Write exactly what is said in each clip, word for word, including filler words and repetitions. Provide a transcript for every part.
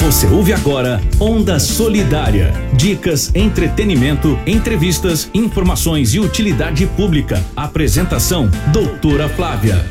Você ouve agora Onda Solidária. Dicas, entretenimento, entrevistas, informações e utilidade pública. Apresentação, doutora Flávia.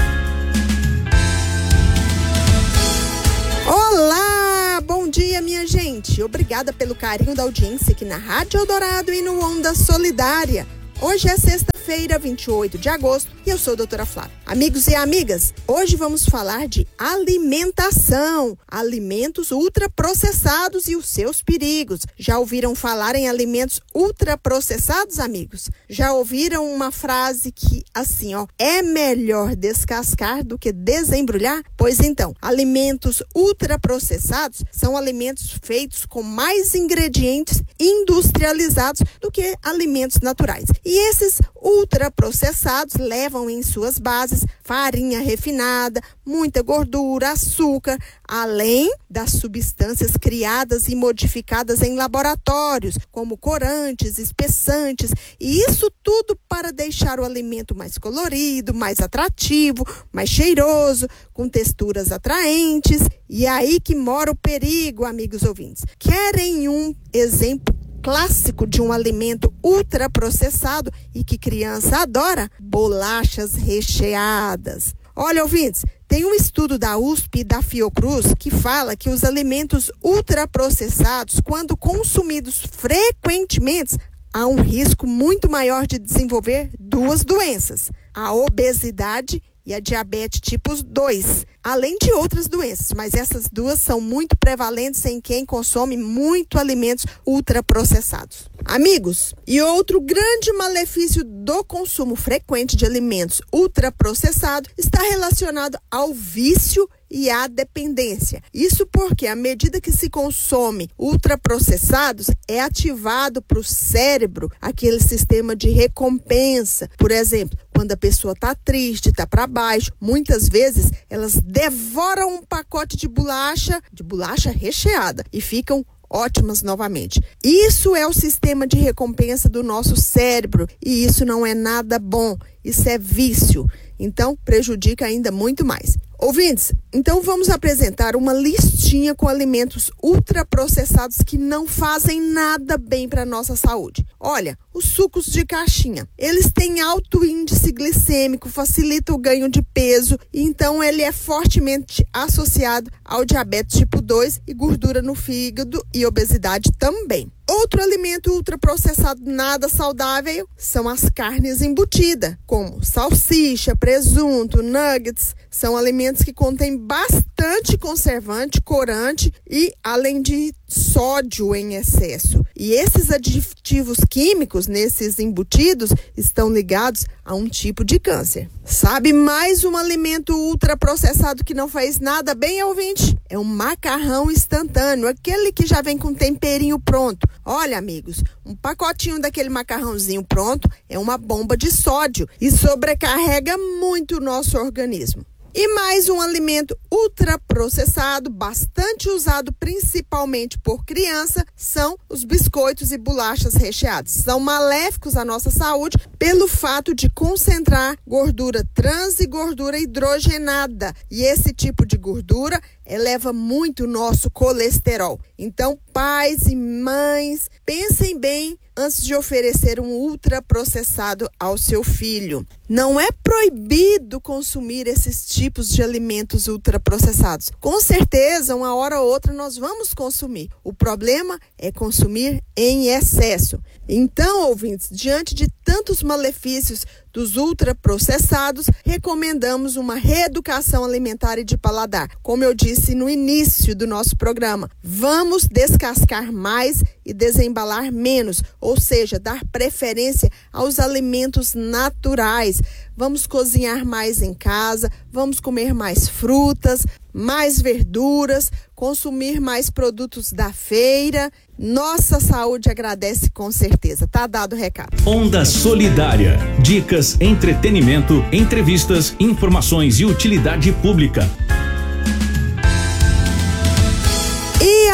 Olá, bom dia, minha gente. Obrigada pelo carinho da audiência aqui na Rádio Eldorado e no Onda Solidária. Hoje é sexta-feira, vinte e oito de agosto, e eu sou a doutora Flávia. Amigos e amigas, hoje vamos falar de alimentação, alimentos ultraprocessados e os seus perigos. Já ouviram falar em alimentos ultraprocessados, amigos? Já ouviram uma frase que, assim, ó, é melhor descascar do que desembrulhar? Pois então, alimentos ultraprocessados são alimentos feitos com mais ingredientes industrializados do que alimentos naturais. E esses ultraprocessados levam em suas bases farinha refinada, muita gordura, açúcar, além das substâncias criadas e modificadas em laboratórios, como corantes, espessantes, e isso tudo para deixar o alimento mais colorido, mais atrativo, mais cheiroso, com texturas atraentes. E aí que mora o perigo, amigos ouvintes. Querem um exemplo clássico de um alimento ultraprocessado e que criança adora? Bolachas recheadas. Olha, ouvintes, tem um estudo da U S P e da Fiocruz que fala que os alimentos ultraprocessados, quando consumidos frequentemente, há um risco muito maior de desenvolver duas doenças: a obesidade e a diabetes tipo dois, além de outras doenças, mas essas duas são muito prevalentes em quem consome muito alimentos ultraprocessados. Amigos, e outro grande malefício do consumo frequente de alimentos ultraprocessados está relacionado ao vício e à dependência. Isso porque, à medida que se consome ultraprocessados, é ativado para o cérebro aquele sistema de recompensa. Por exemplo, quando a pessoa está triste, está para baixo, muitas vezes elas devoram um pacote de bolacha, de bolacha recheada, e ficam ótimas novamente. Isso é o sistema de recompensa do nosso cérebro e isso não é nada bom. Isso é vício. Então, prejudica ainda muito mais. Ouvintes, então vamos apresentar uma listinha com alimentos ultraprocessados que não fazem nada bem para a nossa saúde. Olha, os sucos de caixinha. Eles têm alto índice glicêmico, facilitam o ganho de peso, e então ele é fortemente associado ao diabetes tipo dois e gordura no fígado e obesidade também. Outro alimento ultraprocessado nada saudável são as carnes embutidas, como salsicha, presunto, nuggets. São alimentos que contêm bastante conservante, corante e, além de sódio em excesso. E esses aditivos químicos nesses embutidos estão ligados a um tipo de câncer. Sabe mais um alimento ultraprocessado que não faz nada bem, ouvinte? É um macarrão instantâneo, aquele que já vem com temperinho pronto. Olha, amigos, um pacotinho daquele macarrãozinho pronto é uma bomba de sódio e sobrecarrega muito o nosso organismo. E mais um alimento ultraprocessado, bastante usado principalmente por criança, são os biscoitos e bolachas recheados. São maléficos à nossa saúde pelo fato de concentrar gordura trans e gordura hidrogenada. E esse tipo de gordura eleva muito o nosso colesterol. Então, pais e mães, pensem bem antes de oferecer um ultraprocessado ao seu filho. Não é proibido consumir esses tipos de alimentos ultraprocessados. Com certeza, uma hora ou outra nós vamos consumir. O problema é consumir em excesso. Então, ouvintes, diante de tantos malefícios dos ultraprocessados, recomendamos uma reeducação alimentar e de paladar. Como eu disse no início do nosso programa, vamos descascar mais e desembalar menos, ou seja, dar preferência aos alimentos naturais. Vamos cozinhar mais em casa, vamos comer mais frutas, mais verduras, consumir mais produtos da feira. Nossa saúde agradece com certeza. Tá dado o recado. Onda Solidária. Dicas, entretenimento, entrevistas, informações e utilidade pública. E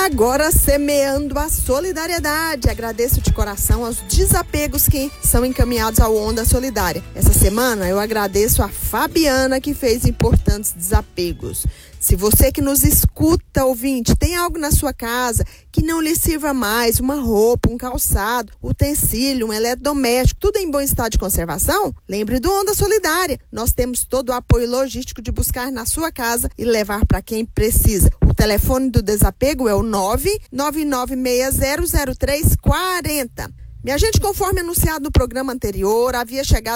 agora, semeando a solidariedade, agradeço de coração aos desapegos que são encaminhados ao Onda Solidária. Essa semana eu agradeço a Fabiana, que fez importantes desapegos. Se você que nos escuta, ouvinte, tem algo na sua casa que não lhe sirva mais, uma roupa, um calçado, utensílio, um eletrodoméstico, tudo em bom estado de conservação, lembre do Onda Solidária. Nós temos todo o apoio logístico de buscar na sua casa e levar para quem precisa. O telefone do desapego é o nove nove nove seis zero zero três quatro zero. Minha gente, conforme anunciado no programa anterior, havia chegado